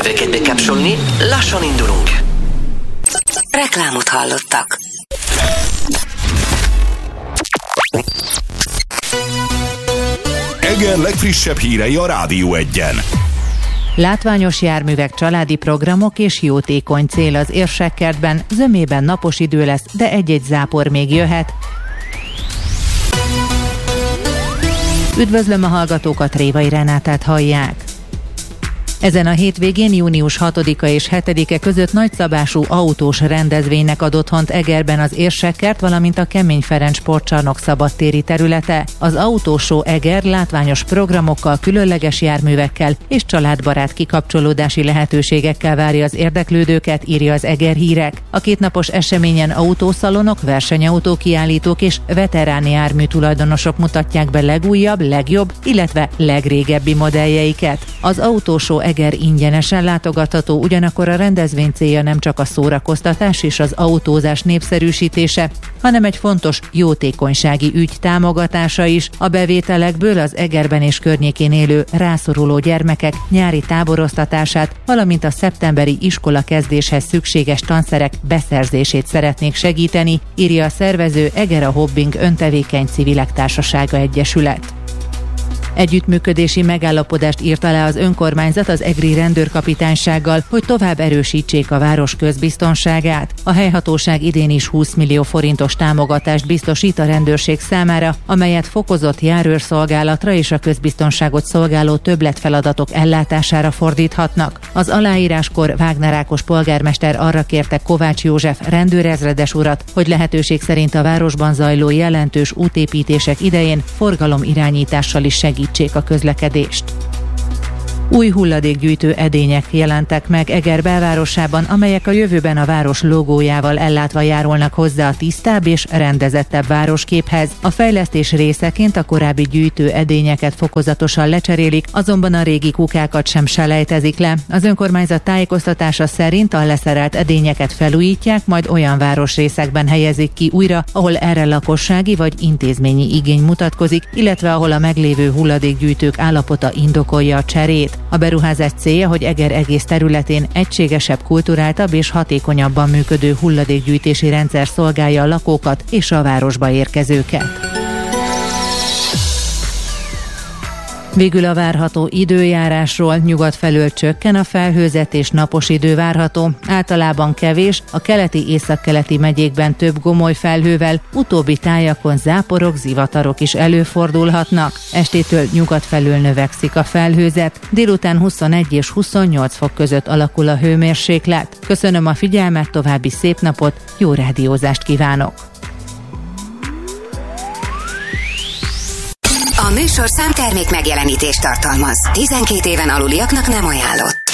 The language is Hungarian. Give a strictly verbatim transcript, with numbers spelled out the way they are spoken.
Neveket bekapcsolni, lassan indulunk. Reklámot hallottak. Eger legfrissebb hírei a Rádió Egyen. Látványos járművek, családi programok és jótékony cél az Érsekkertben, zömében napos idő lesz, de egy-egy zápor még jöhet. Üdvözlöm a hallgatókat, Révai Renátát hallják. Ezen a hétvégén június hatodika és hetedike között nagyszabású autós rendezvénynek ad otthont Egerben az Érsekkert, valamint a Kemény Ferenc sportcsarnok szabadtéri területe. Az Autóshow Eger látványos programokkal, különleges járművekkel és családbarát kikapcsolódási lehetőségekkel várja az érdeklődőket, írja az Eger Hírek. A kétnapos eseményen autószalonok, versenyautó kiállítók és veteráni jármű tulajdonosok mutatják be legújabb, legjobb, illetve legrégebbi modelljeiket. Az Autóshow Eger ingyenesen látogatható, ugyanakkor a rendezvény célja nem csak a szórakoztatás és az autózás népszerűsítése, hanem egy fontos jótékonysági ügy támogatása is. A bevételekből az Egerben és környékén élő rászoruló gyermekek nyári táboroztatását, valamint a szeptemberi iskola kezdéshez szükséges tanszerek beszerzését szeretnék segíteni, írja a szervező Eger a Hobbing Öntevékeny Civilek Társasága Egyesület. Együttműködési megállapodást írt alá az önkormányzat az egri rendőrkapitánysággal, hogy tovább erősítsék a város közbiztonságát. A helyhatóság idén is húsz millió forintos támogatást biztosít a rendőrség számára, amelyet fokozott járőrszolgálatra és a közbiztonságot szolgáló többletfeladatok ellátására fordíthatnak. Az aláíráskor Wagner Ákos polgármester arra kérte Kovács József rendőrezredes urat, hogy lehetőség szerint a városban zajló jelentős útépítések idején forgalomirányítással is segít a közlekedést. Új hulladékgyűjtő edények jelentek meg Eger belvárosában, amelyek a jövőben a város logójával ellátva járulnak hozzá a tisztább és rendezettebb városképhez. A fejlesztés részeként a korábbi gyűjtő edényeket fokozatosan lecserélik, azonban a régi kukákat sem selejtezik le. Az önkormányzat tájékoztatása szerint a leszerelt edényeket felújítják, majd olyan városrészekben helyezik ki újra, ahol erre lakossági vagy intézményi igény mutatkozik, illetve ahol a meglévő hulladékgyűjtők állapota indokolja a cserét. A beruházás célja, hogy Eger egész területén egységesebb, kulturáltabb és hatékonyabban működő hulladékgyűjtési rendszer szolgálja a lakókat és a városba érkezőket. Végül a várható időjárásról: nyugat felől csökken a felhőzet és napos idő várható, általában kevés, a keleti északkeleti megyékben több gomoly felhővel, utóbbi tájakon záporok, zivatarok is előfordulhatnak. Estétől nyugat felől növekszik a felhőzet, délután huszonegy és huszonnyolc fok között alakul a hőmérséklet. Köszönöm a figyelmet, további szép napot, jó rádiózást kívánok! A műsorszám termék megjelenítést tartalmaz. tizenkét éven aluliaknak nem ajánlott.